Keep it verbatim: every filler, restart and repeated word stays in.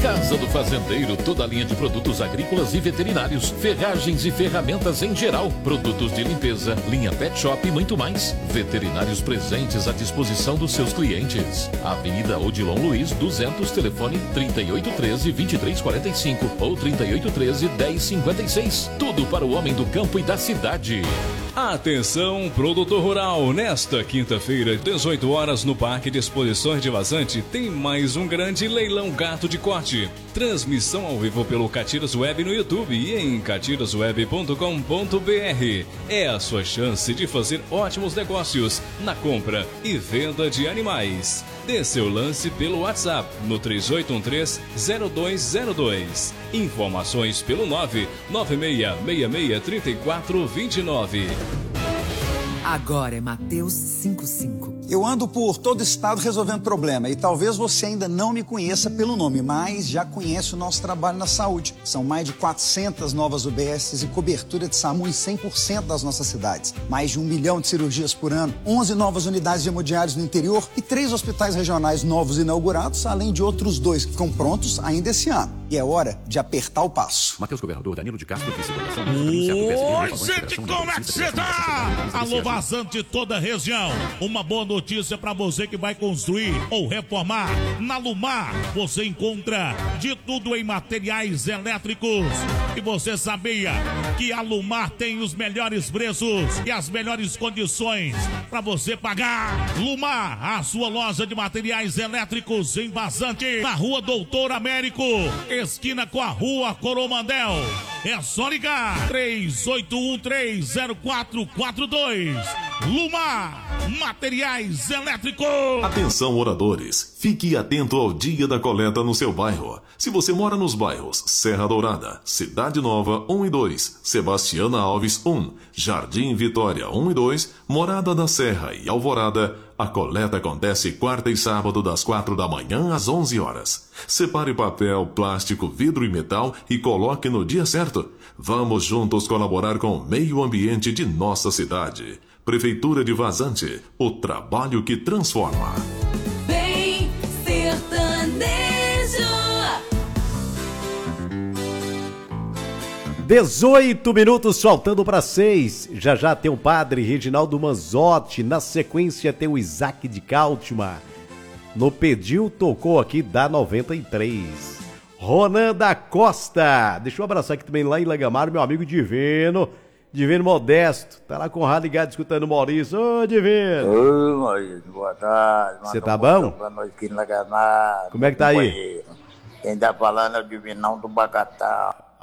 Casa do Fazendeiro, toda a linha de produtos agrícolas e veterinários, ferragens e ferramentas em geral, produtos de limpeza, linha pet shop e muito mais. Veterinários presentes à disposição dos seus clientes. Avenida Odilon Luiz, duzentos, telefone trinta e oito treze, vinte e três quarenta e cinco ou trinta e oito treze, dez cinquenta e seis. Tudo para o homem do campo e da cidade. Atenção, produtor rural, nesta quinta-feira, dezoito horas, no Parque de Exposições de Vazante, tem mais um grande leilão gato de corte. Transmissão ao vivo pelo Catiras Web no YouTube e em catiras web ponto com ponto br. É a sua chance de fazer ótimos negócios na compra e venda de animais. Dê seu lance pelo WhatsApp no três oito um três, zero dois zero dois. Informações pelo nove nove seis seis seis, três quatro dois nove. Agora é Mateus cinco cinco. Eu ando por todo o estado resolvendo problema e talvez você ainda não me conheça pelo nome, mas já conhece o nosso trabalho na saúde. São mais de quatrocentas novas U B Ss e cobertura de SAMU em cem por cento das nossas cidades. Mais de um milhão de cirurgias por ano, onze novas unidades de hemodiálise no interior e três hospitais regionais novos inaugurados, além de outros dois que ficam prontos ainda esse ano. E é hora de apertar o passo. Matheus Governador, Danilo de Castro, vice-governador. Oi, gente, como é que você tá? Alô, vazante de toda a região. Uma boa notícia para você que vai construir ou reformar. Na Lumar, você encontra de tudo em materiais elétricos. E você sabia que a Lumar tem os melhores preços e as melhores condições para você pagar? Lumar, a sua loja de materiais elétricos em Vazante, na Rua Doutor Américo, esquina com a Rua Coromandel. É só ligar três oito um três, zero quatro quatro dois. Lumar, materiais elétricos. Atenção, moradores, fique atento ao dia da coleta no seu bairro. Se você mora nos bairros Serra Dourada, Cidade Nova um e dois, Sebastiana Alves um, Jardim Vitória um e dois, Morada da Serra e Alvorada, a coleta acontece quarta e sábado das quatro da manhã às onze horas. Separe papel, plástico, vidro e metal e coloque no dia certo. Vamos juntos colaborar com o meio ambiente de nossa cidade. Prefeitura de Vazante, o trabalho que transforma. Vem sertanejo. dezoito minutos faltando para seis. Já já tem o padre Reginaldo Manzotti. Na sequência tem o Isaac de Cáltima. No Pediu, tocou aqui da noventa e três. Ronan da Costa. Deixa eu abraçar aqui também lá em Lagamar, meu amigo Divino. Divino Modesto. Tá lá com o rádio ligado escutando o Maurício. Ô, Divino. Ô, Maurício, boa tarde. Você tá bom? Pra nós aqui em Lagamar. Como é que tá aí? Quem tá falando é o Divinão do Bacatá.